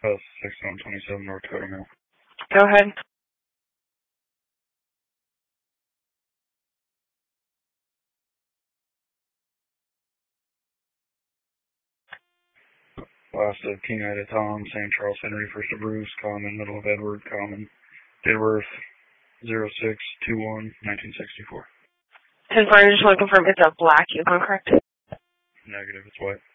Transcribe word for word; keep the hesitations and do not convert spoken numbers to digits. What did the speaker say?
Uh, six one twenty-seven North Dakota Mill. Go ahead. Last of King Ida Tom, Saint Charles Henry, first of Bruce, common, middle of Edward, common. Date of birth, zero six two one nineteen sixty-four. ten four, I just want to confirm it's a black Yukon, correct? Negative, it's white.